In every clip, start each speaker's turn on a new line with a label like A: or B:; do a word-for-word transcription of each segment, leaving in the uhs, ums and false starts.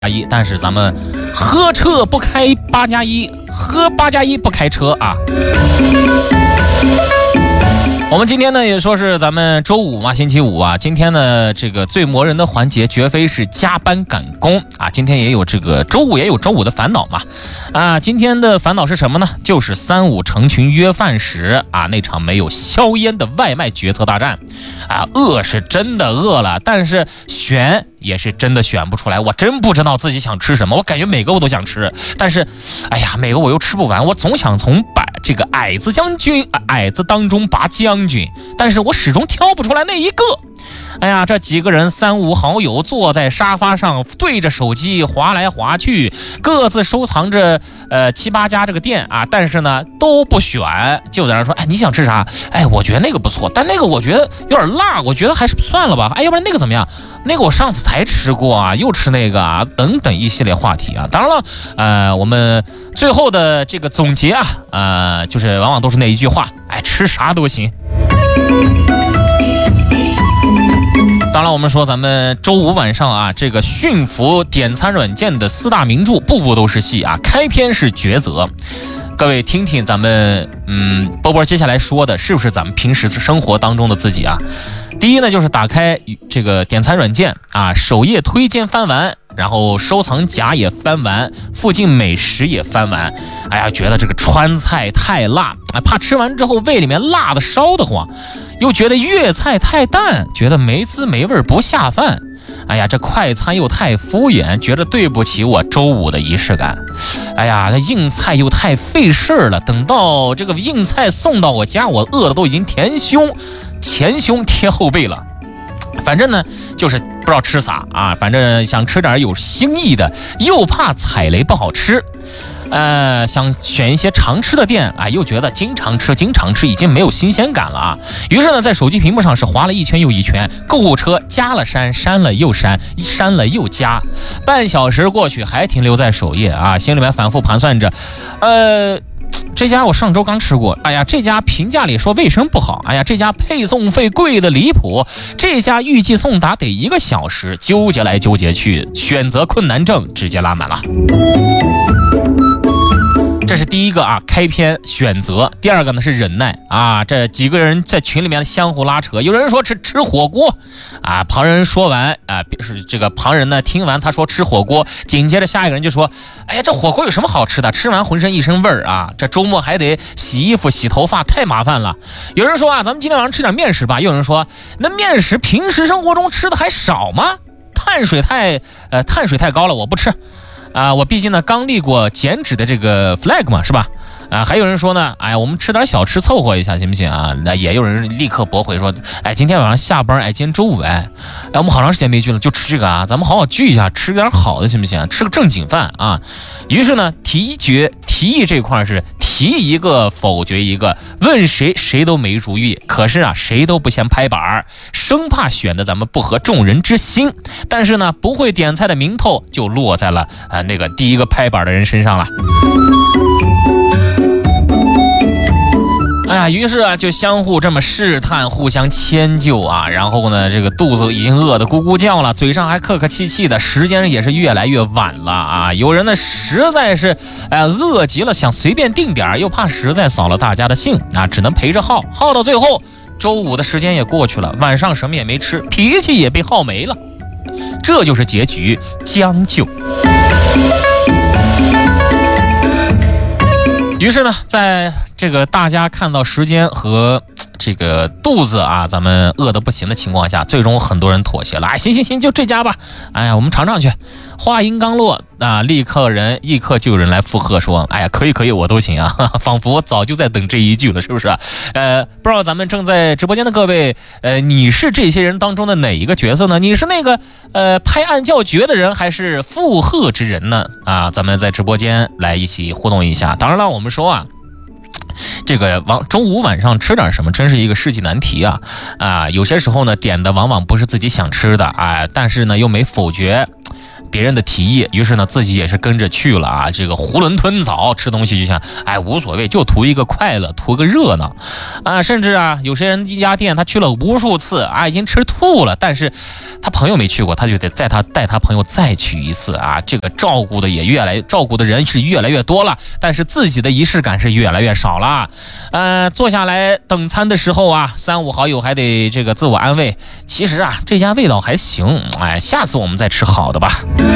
A: 一，但是咱们喝车不开八加一，喝八加一不开车啊。我们今天呢也说是咱们周五嘛，星期五啊，今天呢这个最磨人的环节绝非是加班赶工啊，今天也有这个周五也有周五的烦恼嘛啊，今天的烦恼是什么呢？就是三五成群约饭时啊，那场没有硝烟的外卖决策大战啊，饿是真的饿了，但是选也是真的选不出来，我真不知道自己想吃什么，我感觉每个我都想吃，但是哎呀每个我又吃不完，我总想从百这个矮子将军矮子当中拔将军，但是我始终挑不出来那一个。哎呀，这几个人三五好友坐在沙发上，对着手机滑来滑去，各自收藏着呃七八家这个店啊，但是呢都不选，就在那说，哎，你想吃啥？哎，我觉得那个不错，但那个我觉得有点辣，我觉得还是算了吧。哎，要不然那个怎么样？那个我上次才吃过啊，又吃那个啊，等等一系列话题啊。当然了，呃，我们最后的这个总结啊，呃，就是往往都是那一句话，哎，吃啥都行。当然我们说咱们周五晚上啊，这个驯服点餐软件的四大名著步步都是戏啊，开篇是抉择。各位听听咱们嗯波波接下来说的是不是咱们平时生活当中的自己啊？第一呢就是打开这个点餐软件啊，首页推荐翻完，然后收藏夹也翻完，附近美食也翻完，哎呀觉得这个川菜太辣，怕吃完之后胃里面辣的烧得慌，又觉得粤菜太淡，觉得没滋没味不下饭，哎呀这快餐又太敷衍，觉得对不起我周五的仪式感，哎呀那硬菜又太费事了，等到这个硬菜送到我家，我饿的都已经填胸前胸贴后背了，反正呢就是不知道吃啥啊，反正想吃点有新意的，又怕踩雷不好吃，呃，想选一些常吃的店啊，又觉得经常吃经常吃已经没有新鲜感了啊。于是呢，在手机屏幕上是划了一圈又一圈，购物车加了删，删了又删，删了又加，半小时过去还停留在首页啊，心里面反复盘算着，呃。这家我上周刚吃过，哎呀这家评价里说卫生不好，哎呀这家配送费贵的离谱，这家预计送达得一个小时，纠结来纠结去，选择困难症直接拉满了。这是第一个啊，开篇选择。第二个呢是忍耐啊，这几个人在群里面相互拉扯，有人说吃吃火锅啊，旁人说完啊，是这个旁人呢听完他说吃火锅，紧接着下一个人就说，哎呀这火锅有什么好吃的，吃完浑身一身味儿啊，这周末还得洗衣服洗头发太麻烦了。有人说啊，咱们今天晚上吃点面食吧，又有人说那面食平时生活中吃的还少吗？碳水太呃碳水太高了，我不吃啊，我毕竟呢刚立过减脂的这个 flag 嘛，是吧？啊，还有人说呢，哎，我们吃点小吃凑合一下行不行啊？那也有人立刻驳回说，哎，今天晚上下班，哎，今天周五，哎，哎，我们好长时间没聚了，就吃这个啊，咱们好好聚一下，吃点好的行不行？吃个正经饭啊。于是呢，提决提议这块是提一个否决一个，问谁谁都没主意，可是啊，谁都不嫌拍板，生怕选的咱们不合众人之心。但是呢，不会点菜的名头就落在了啊、呃、那个第一个拍板的人身上了。哎呀，于是啊，就相互这么试探，互相迁就啊，然后呢，这个肚子已经饿得咕咕叫了，嘴上还客客气气的，时间也是越来越晚了啊。有人呢实在是，哎，饿极了，想随便定点，又怕实在扫了大家的兴啊，只能陪着耗，耗到最后，周五的时间也过去了，晚上什么也没吃，脾气也被耗没了，这就是结局，将就。于是呢，在这个大家看到时间和这个肚子啊，咱们饿得不行的情况下，最终很多人妥协了。哎，行行行，就这家吧。哎呀，我们尝尝去。话音刚落啊，立刻人立刻就有人来附和说：“哎呀，可以可以，我都行啊！”仿佛早就在等这一句了，是不是？呃，不知道咱们正在直播间的各位，呃，你是这些人当中的哪一个角色呢？你是那个呃拍案叫绝的人，还是附和之人呢？啊，咱们在直播间来一起互动一下。当然了，我们说啊。这个往周五晚上吃点什么真是一个世纪难题啊啊！有些时候呢点的往往不是自己想吃的啊，但是呢又没否决别人的提议，于是呢自己也是跟着去了啊。这个囫囵吞枣，吃东西就想，哎，无所谓，就图一个快乐，图个热闹啊。甚至啊，有些人一家店他去了无数次啊，已经吃吐了，但是他朋友没去过，他就得带他带他朋友再去一次啊。这个照顾的也越来照顾的人是越来越多了，但是自己的仪式感是越来越少了。呃，坐下来等餐的时候啊，三五好友还得这个自我安慰，其实啊这家味道还行，哎，下次我们再吃好的吧。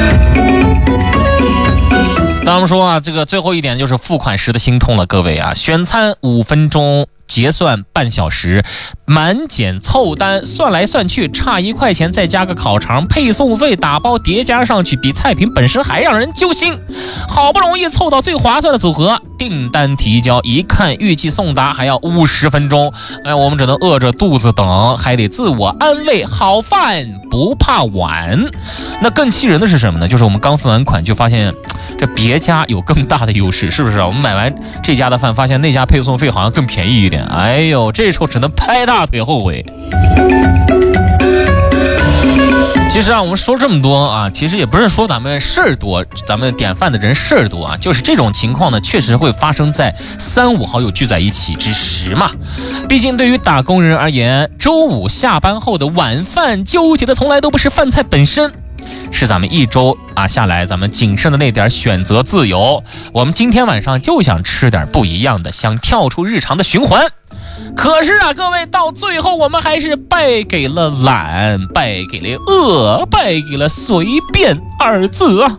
A: 当然说啊，这个最后一点就是付款时的心痛了，各位啊，选餐五分钟，结算半小时，满减凑单，算来算去差一块钱，再加个烤肠，配送费打包叠加上去，比菜品本身还让人揪心。好不容易凑到最划算的组合，订单提交一看，预计送达还要五十分钟，哎，我们只能饿着肚子等，还得自我安慰，好饭不怕晚。那更气人的是什么呢？就是我们刚付完款就发现这别家有更大的优势，是不是啊？我们买完这家的饭，发现那家配送费好像更便宜一点，哎呦，这时候只能拍大腿后悔。其实啊，我们说这么多啊，其实也不是说咱们事儿多，咱们点饭的人事儿多啊，就是这种情况呢，确实会发生在三五好友聚在一起之时嘛。毕竟对于打工人而言，周五下班后的晚饭，纠结的从来都不是饭菜本身，是咱们一周啊下来，咱们仅剩的那点选择自由。我们今天晚上就想吃点不一样的，想跳出日常的循环。可是啊，各位，到最后我们还是败给了懒，败给了饿，败给了随便二字啊。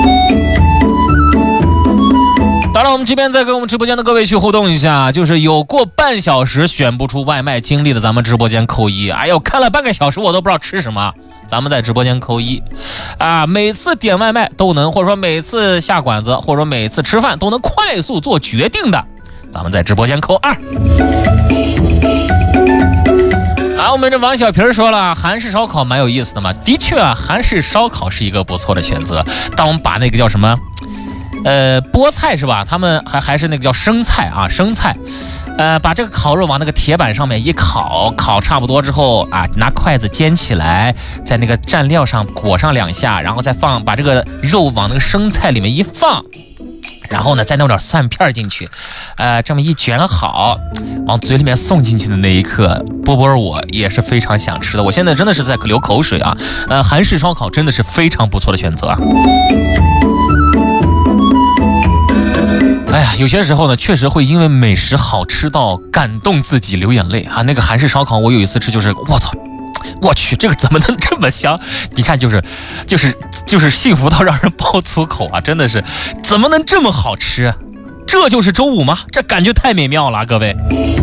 A: 当然我们这边再跟我们直播间的各位去互动一下，就是有过半小时选不出外卖经历的，咱们直播间扣一。哎呦，看了半个小时我都不知道吃什么，咱们在直播间扣一啊！每次点外卖都能，或者说每次下馆子，或者说每次吃饭都能快速做决定的，咱们在直播间扣二。啊，我们这王小皮说了，韩式烧烤蛮有意思的嘛。的确啊，韩式烧烤是一个不错的选择。当我们把那个叫什么，呃，菠菜是吧？他们还还是那个叫生菜啊，生菜。呃，把这个烤肉往那个铁板上面一烤，烤差不多之后啊，拿筷子尖起来，在那个蘸料上裹上两下，然后再放，把这个肉往那个生菜里面一放。然后呢，再弄点蒜片进去，呃，这么一卷好，往嘴里面送进去的那一刻，波波我也是非常想吃的。我现在真的是在流口水啊！呃，韩式烧烤真的是非常不错的选择啊。哎呀，有些时候呢，确实会因为美食好吃到感动自己流眼泪啊。那个韩式烧烤，我有一次吃，就是我操！我去，这个怎么能这么香？你看，就是就是就是幸福到让人爆粗口啊！真的是，怎么能这么好吃？这就是周五吗？这感觉太美妙了，各位。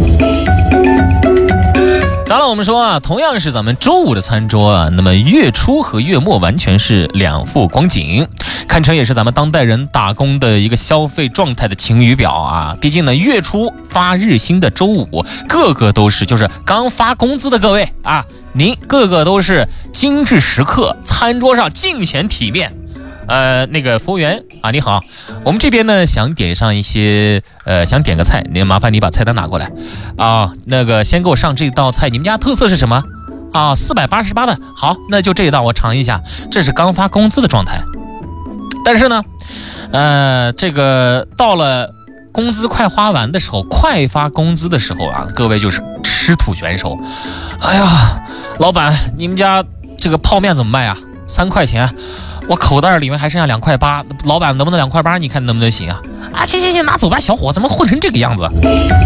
A: 当然我们说啊，同样是咱们周五的餐桌啊，那么月初和月末完全是两副光景，堪称也是咱们当代人打工的一个消费状态的晴雨表啊。毕竟呢，月初发日薪的周五，个个都是就是刚发工资的各位啊，您个个都是精致时刻，餐桌上尽显体面。呃，那个服务员啊，你好，我们这边呢想点上一些，呃，想点个菜，您麻烦你把菜单拿过来啊。那个先给我上这道菜，你们家特色是什么啊？四百八十八的，好，那就这一道我尝一下。这是刚发工资的状态，但是呢，呃，这个到了工资快花完的时候，快发工资的时候啊，各位就是吃土选手。哎呀，老板，你们家这个泡面怎么卖啊？三块钱。我口袋里面还剩下两块八，老板能不能两块八？你看能不能行啊？啊，行行行，拿走吧，小伙，怎么混成这个样子？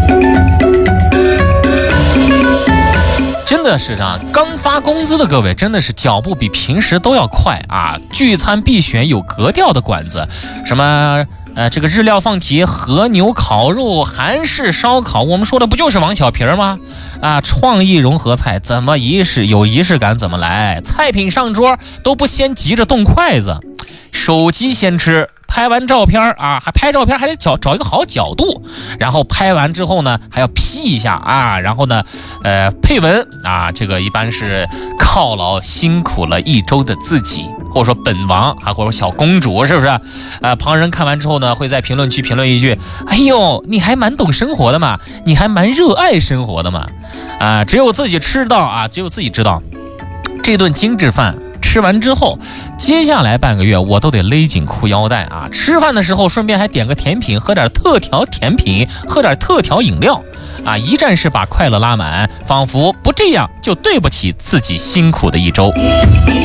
A: 真的是啊，刚发工资的各位真的是脚步比平时都要快啊！聚餐必选有格调的馆子，什么呃这个日料放题、和牛烤肉、韩式烧烤，我们说的不就是王小皮吗？啊，创意融合菜怎么仪式有仪式感怎么来？菜品上桌都不先急着动筷子，手机先吃。拍完照片啊，还拍照片还得找找一个好角度，然后拍完之后呢，还要 P 一下啊，然后呢，呃，配文啊，这个一般是犒劳辛苦了一周的自己，或者说本王啊，或者说小公主，是不是？呃，旁人看完之后呢，会在评论区评论一句：“哎呦，你还蛮懂生活的嘛，你还蛮热爱生活的嘛。”啊，只有自己吃到啊，只有自己知道，这顿精致饭。 吃完之后，接下来半个月我都得勒紧裤腰带啊！吃饭的时候顺便还点个甜品，喝点特调甜品，喝点特调饮料啊！一站式把快乐拉满，仿佛不这样就对不起自己辛苦的一周。